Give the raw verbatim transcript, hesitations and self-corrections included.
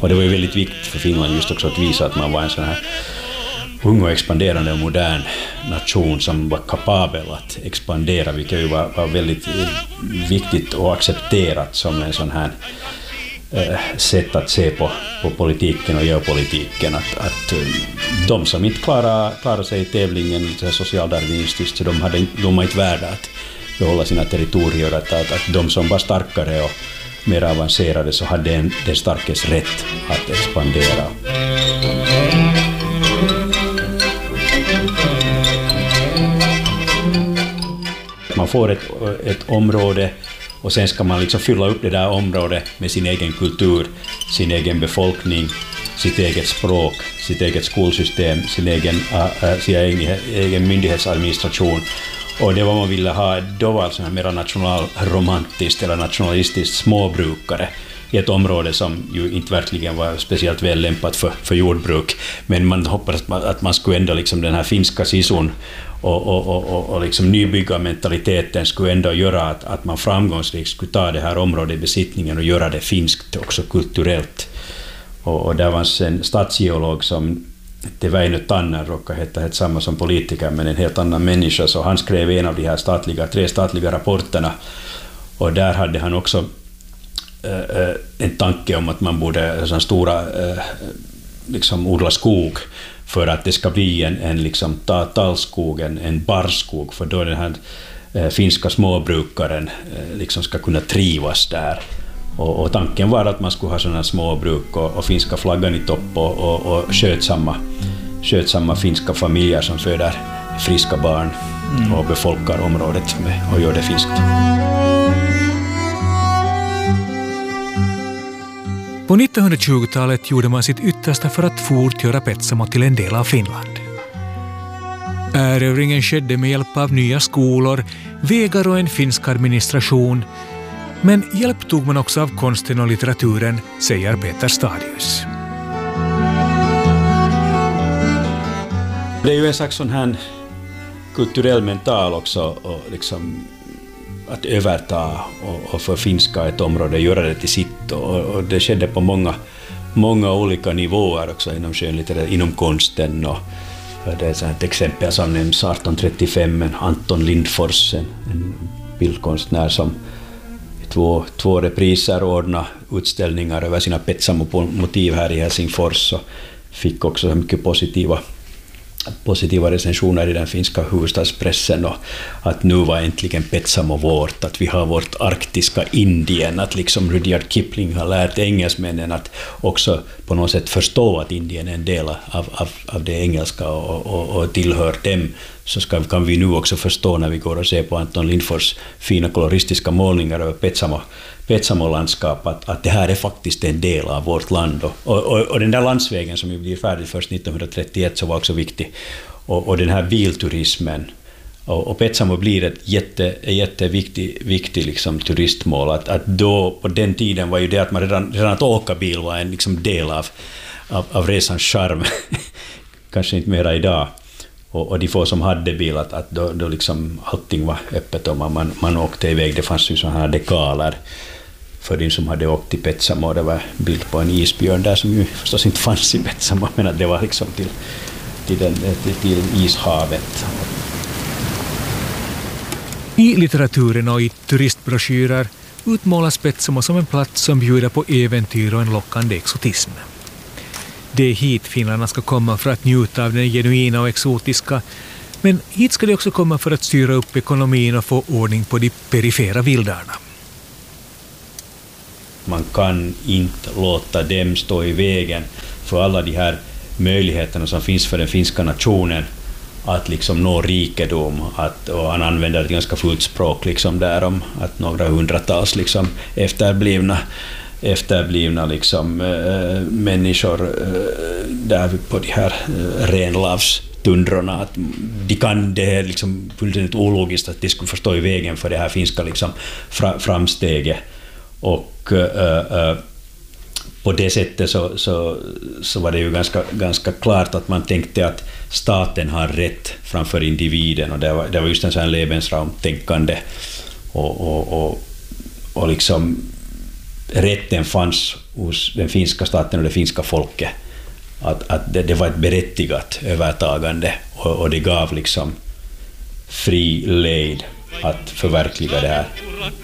Och det var ju väldigt viktigt för Finland just också att visa att man var en sån här ung och expanderande och modern nation som var kapabel att expandera, vilket ju var, var väldigt viktigt och accepterat som en sån här eh, sätt att se på, på politiken och geopolitiken. Att, att de som inte klarar, klarar sig i tävlingen socialdarwinistiskt, så de, hade, de var inte värda att behålla sina territorier, att, att, att de som var starkare och mer avancerade så hade en, den starkes rätt att expandera. Man får ett, ett område och sen ska man liksom fylla upp det där området med sin egen kultur, sin egen befolkning, sitt eget språk, sitt eget skolsystem, sin egen, äh, sin egen, egen myndighetsadministration. Och det var man ville ha, då var alltså mer nationalromantiskt eller nationalistiskt småbrukare i ett område som ju inte verkligen var speciellt väl lämpat för, för jordbruk. Men man hoppades att man skulle ändå liksom den här finska sisun och, och, och, och, och liksom nybyggarmentaliteten skulle ändå göra att, att man framgångsrikt skulle ta det här området i besittningen och göra det finskt också kulturellt. Och, och där var en stadsgeolog som det Väinö Tanner råkade heta helt samma som politiker men en helt annan människa, så han skrev en av de här statliga, tre statliga rapporterna, och där hade han också äh, en tanke om att man borde sån stora äh, liksom odla skog för att det ska bli en, en liksom tallskog, en, en barrskog, för då den här äh, finska småbrukaren äh, liksom ska kunna trivas där. Och, och tanken var att man skulle ha sådana småbruk och, och finska flaggan i topp och, och, och skötsamma, skötsamma finska familjer som föder friska barn mm. och befolkar området med, och gör det finskt. På nittonhundratjugotalet gjorde man sitt yttersta för att fort göra Petsamo till en del av Finland. Erövringen skedde med hjälp av nya skolor, vägar och en finsk administration. Men hjälp tog man också av konsten och litteraturen, säger Peter Stadius. Det är ju en slags sån här kulturell mental också, och liksom att överta och, och förfinska ett område, göra det till sitt. Och, och det skedde på många, många olika nivåer också inom skönlitteratur, inom konsten. Och det är ett exempel som nämns arton trettiofem, Anton Lindfors, en, en bildkonstnär som Två, två repriser ordna utställningar över sina Petsamo-motiv här i Helsingfors, och fick också mycket positiva, positiva recensioner i den finska huvudstadspressen, och att nu var äntligen Petsamo vårt, att vi har vårt arktiska Indien, att liksom Rudyard Kipling har lärt engelsmännen att också på något sätt förstå att Indien är en del av, av, av det engelska och, och, och tillhör dem. Så ska, kan vi nu också förstå när vi går och ser på Anton Lindfors fina koloristiska målningar över Petsamo, Petsamo-landskap, att, att det här är faktiskt en del av vårt land. Och, och, och den där landsvägen som ju blir färdig först nittonhundratrettioett så var också viktig. Och, och den här bilturismen. Och, och Petsamo blir ett jätte, jätteviktig viktig liksom turistmål. Att, att då, på den tiden var ju det att man redan, redan att åka bil var en liksom del av, av, av resans charm. Kanske inte mera idag. Och, och de få som hade bil, att, att då, då liksom allting var öppet och man, man, man åkte iväg. Det fanns ju sådana här dekaler för de som hade åkt till Petsamo. Det var bild på en isbjörn där som ju förstås inte fanns i Petsamo, men att det var liksom till, till, den, till, till ishavet. I litteraturen och i turistbroschyrer utmålas Petsamo som en plats som bjuder på äventyr och en lockande exotism. Det är hit finländarna ska komma för att njuta av den genuina och exotiska, men hit ska de också komma för att styra upp ekonomin och få ordning på de perifera vildarna. Man kan inte låta dem stå i vägen för alla de här möjligheterna som finns för den finska nationen att liksom nå rikedom, att, och han använder ett ganska fullt språk liksom där om att några hundratals liksom efterblivna efterblivna liksom äh, människor äh, där på de här äh, renlavstundrorna, att de kan det är liksom fullständigt ologiskt att de skulle förstå i vägen för det här finska liksom fra, framsteget, och äh, äh, på det sättet så, så, så var det ju ganska, ganska klart att man tänkte att staten har rätt framför individen, och det var, det var just en sån här Lebensraum-tänkande, och, och, och, och liksom rätten fanns hos den finska staten och det finska folket att, att det, det var ett berättigat övertagande och, och det gav liksom fri lejd att förverkliga det här.